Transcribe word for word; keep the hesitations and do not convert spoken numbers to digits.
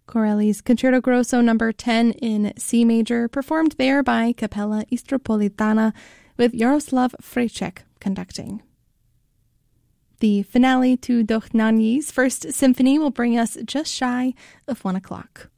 Corelli's Concerto Grosso number ten in C major, performed there by Capella Istropolitana with Jaroslav Frejček conducting. The finale to Dochnani's First Symphony will bring us just shy of one o'clock.